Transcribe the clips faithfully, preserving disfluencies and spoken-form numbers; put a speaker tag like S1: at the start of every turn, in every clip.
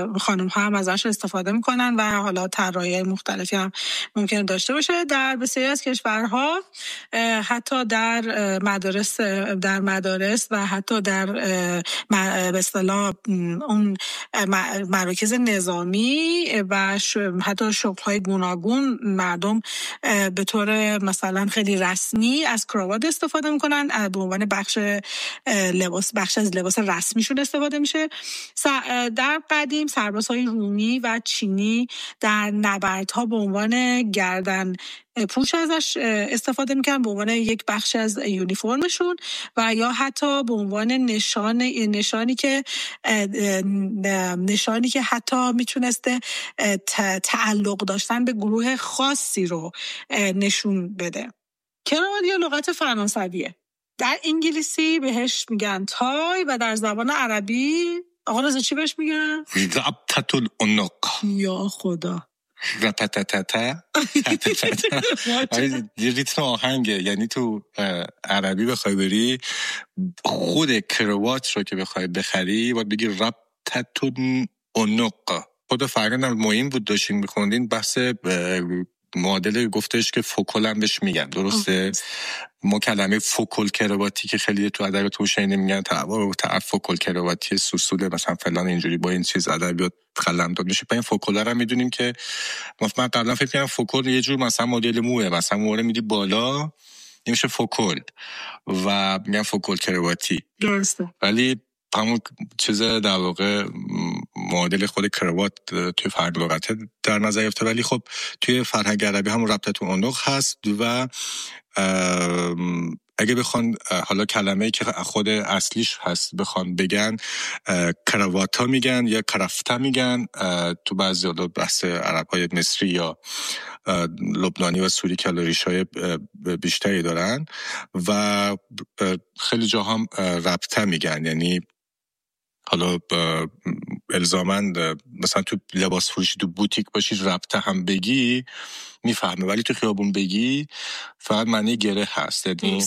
S1: خانم ها هم ازش استفاده میکنن و حالا طراحی مختلفی هم ممکنه داشته باشه. در بسیاری از کشورها حتی در مدارس در مدارس و حتی در به اصطلاح اون مراکز نظامی و حتی شغل‌های گوناگون مردم به طور مثلا خیلی رسمی از کراوات استفاده میکنن، به عنوان بخش لباس بخش از لباس رسمیشون استفاده میشه. در قدیم سربازهای رومی و چینی در نبردها به عنوان گردن پوش ازش استفاده میکنن، به عنوان یک بخش از یونیفرمشون، و یا حتی به عنوان نشان نشانی که نشانی که حتی میتونسته تعلق داشتن به گروه خاصی رو نشون بده. کراوات یا لغت فرانسویه. در انگلیسی بهش میگن تای و در زبان عربی آقا رضا چی بهش میگن؟
S2: ربطة العنق.
S1: یا خدا.
S2: رپتتتا یه ریتم آهنگه، یعنی تو عربی بخوای بری خود کراوات رو که بخوای بخری باید بگی ربطة العنق. خود فرقا مهم بود داشتین میخوندین بحث معادل گفتش که فوکول هم بهش میگن، درسته؟ ما کلمه فوکول کرواتی که خیلی تو ادبیات حسینی میگن تعبیر تعرف فوکول کرواتی سوسوله مثلا فلان اینجوری با این چیز ادبیات قلمداد میشه. با این فوکولا رو میدونیم که من قبلا فکر کردم فوکول یه جور مثلا مدل موه، مثلا موره میدی بالا میشه فوکول و میگن فوکول کرواتی،
S1: درسته.
S2: ولی همون چیز در واقع معادل خود کراوات توی فرق لغت در نظر گرفته، ولی خب توی فرهنگ عربی همون ربطة العنق هست و اگه بخوان حالا کلمه‌ای که خود اصلیش هست بخوان بگن کرواتا میگن یا کرفته میگن. تو بعضی حالا بحث عرب‌های مصری یا لبنانی و سوری که ریشه‌های بیشتری دارن و خیلی جا هم ربطه میگن، یعنی حالا الزاماً مثلا تو لباس فروشی تو بوتیک باشی ربطه هم بگی میفهمه، ولی تو خیابون بگی فقط معنی گره هست. یعنی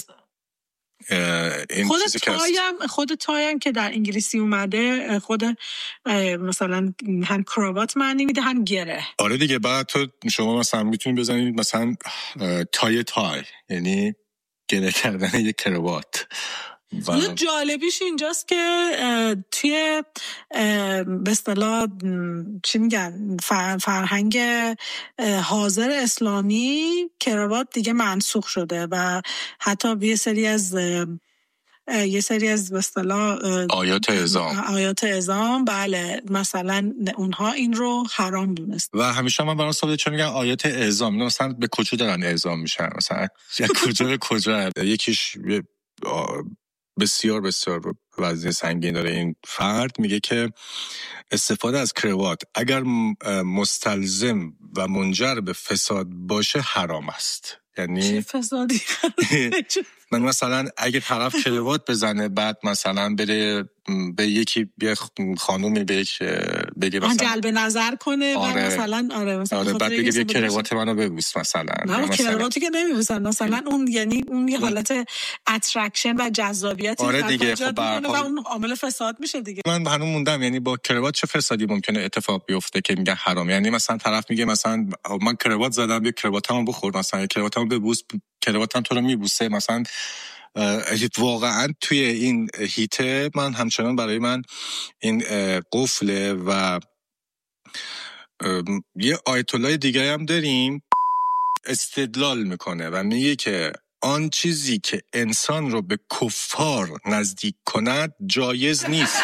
S1: خود تایم خود تایم که در انگلیسی اومده خود مثلا هم کراوات معنی میده هم گره.
S2: آره دیگه. بعد تو شما مثلا میتونی بزنید مثلا تای تای یعنی گره کردن یک کراوات.
S1: حالا جالبیش اینجاست که توی به اصطلاح چی میگن فرهنگ حاضر اسلامی کراوات دیگه منسوخ شده و حتی یه سری از یه سری از به اصطلاح
S2: آیات اعزام
S1: آیات اعزام بله مثلا اونها این رو حرام دونست
S2: و همیشه من برام سوال چه میگن آیات اعزام مثلا به کجا دارن اعزام میشن، مثلا کجا به کجا. یکیش بسیار بسیار وزن سنگین داره این فرد، میگه که استفاده از کراوات اگر مستلزم و منجر به فساد باشه حرام است. یعنی
S1: چه فسادی؟
S2: من مثلا اگه طرف کراوات بزنه بعد مثلا بره به یکی یه خانومی بهش بگه مثلا
S1: جلب نظر کنه
S2: آره.
S1: و مثلا آره مثلا
S2: آره بعد بگه یه کراوات منو ببوس مثلا.
S1: نه کرواتی که نمیبوسن مثلا اون یعنی اون یه حالت اترکشن و جذابیتی
S2: آره دیگه. خب
S1: و اون عامل فساد میشه دیگه.
S2: من هنوز موندم یعنی با کراوات چه فسادی ممکنه اتفاق بیفته که میگه حرام. یعنی مثلا طرف میگه مثلا من کراوات زدم، یه کراواتمو بخور مثلا، یه کراواتمو ببوس، کراواتم تو رو میبوسه مثلا. واقعا توی این هیته من همچنان برای من این قفله. و یه آیت الله دیگه هم داریم استدلال میکنه و میگه که آن چیزی که انسان رو به کفار نزدیک کند جایز نیست.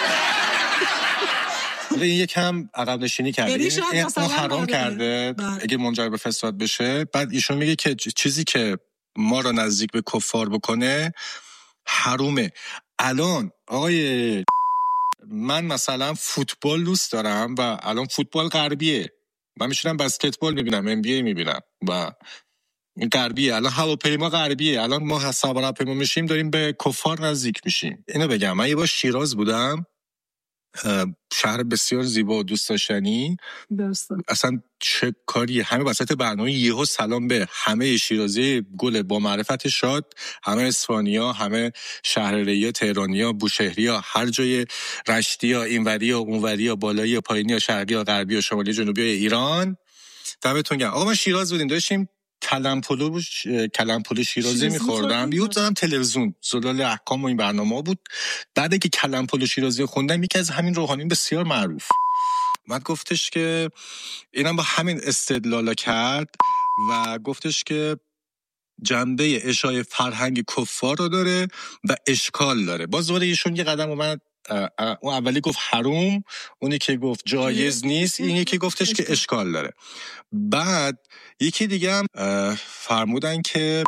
S2: این یکم عقب نشینی کرده، این حرام کرده اگه منجر به فساد بشه. بعد ایشون میگه که چیزی که ما رو نزدیک به کفار بکنه حرومه. الان آقای من مثلا فوتبال دوست دارم و الان فوتبال غربیه، من میشونم بسکتبال میبینم، ام بی ای میبینم و این غربیه. الان هواپیما غربیه، الان ما سوار هواپیما میشیم داریم به کفار نزدیک میشیم. اینو بگم من یه بار شیراز بودم شهر بسیار زیبا و دوست داشتنی.
S1: درسته.
S2: اصلا چه کاری، همه وسط برنامه یهو سلام به همه شیرازی گل با معرفت شاد، همه اصفهانیا، همه شهرریا، تهرانیا، بوشهریا، هر جای رشتیا، اینوریا، اونوریا، بالایی، پایینیا، شرقی، غربی، شمالی، جنوبی ایران. دمتون گرم. آقا ما شیراز بودیم، داشتیم کلمپلو بوش... کلمپلو شیرازی می‌خوردم. یهو دیدم تلویزیون زلال احکام و این برنامه بود. بعد که کلمپلو شیرازی خوندم، یکی از همین روحانیون بسیار معروف اومد گفتش که اینم با همین استدلالا کرد و گفتش که جنبه اشاعه فرهنگ کفار رو داره و اشکال داره. باز دوباره ایشون یه قدم اومد، اون اولی گفت حروم، اونی که گفت جایز نیست، این یکی گفتش که اشکال داره. بعد یکی دیگه هم فرمودن که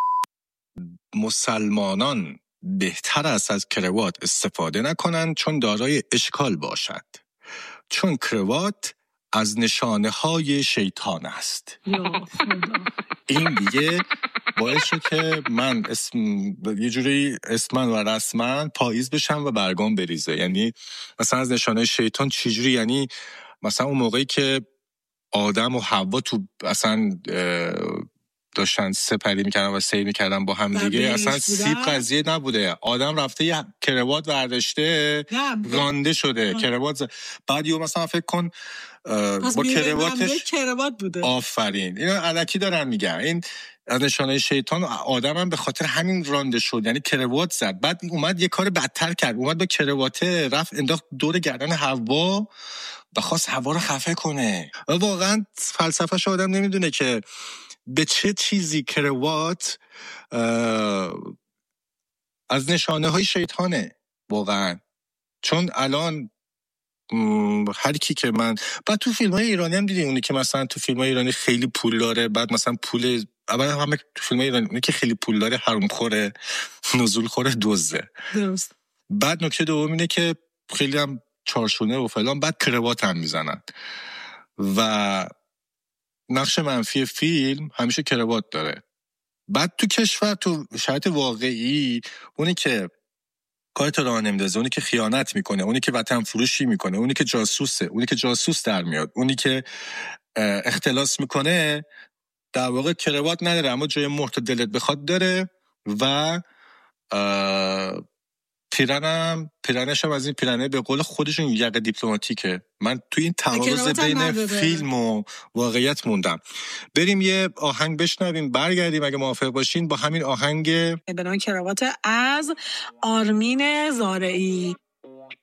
S2: مسلمانان بهتر است از کروات استفاده نکنند چون دارای اشکال باشد، چون کروات از نشانه های شیطان است. این دیگه باعث شد که من اسم یه جوری اسمن و رسمن پاییز بشم و برگام بریزه. یعنی مثلا از نشانه شیطان چجوری؟ یعنی مثلا اون موقعی که آدم و حوا تو اصلا داشتن سپری میکردن و سیر میکردن با هم دیگه، اصلا سیب قضیه نبوده. آدم رفته یه کروات ورداشته رانده شده کروات ز... بعد یه مثلا فکر کن با کرواتش
S1: کروات بوده.
S2: آفرین، اینو الکی دارن میگن. این از نشانه شیطان. آدم هم به خاطر همین رانده شد، یعنی کروات زد. بعد اومد یه کار بدتر کرد، اومد با کرواته رفت انداخت دور گردن حوا و خواست حوا رو خفه کنه. واقعا فلسفه‌ش آدم نمیدونه که به چه چیزی کروات از نشانه های شیطانه واقعا. چون الان هر کی که من بعد تو فیلم های ایرانی هم دیدی، اونی که مثلا تو فیلم های ایرانی خیلی پول داره، بعد مثلا پول اول همه تو فیلم های ایرانی اونی که خیلی پول داره حروم خوره، نزول خوره، دزده.
S1: درست.
S2: بعد نکته دوم اینه که خیلی هم چارشونه و فلان، بعد کروات هم میزنن و نقش منفی فیلم همیشه کروات داره. بعد تو کشور تو شرایط واقعی اونی که کارت راه نمیندازه، اونی که خیانت میکنه، اونی که وطن فروشی میکنه، اونی که جاسوسه، اونی که جاسوس در میاد، اونی که اختلاس میکنه، در واقع کروات نداره اما جای مهر دلت بخواد داره. و پیرنم پیرنش هم از این پیرنه به قول خودشون یقه دیپلماتیکه. من تو این تعارض بین فیلم و واقعیت موندم. بریم یه آهنگ بشنویم، برگردیم اگه موافق باشین با همین آهنگ
S1: به نام کروات از آرمین زارعی.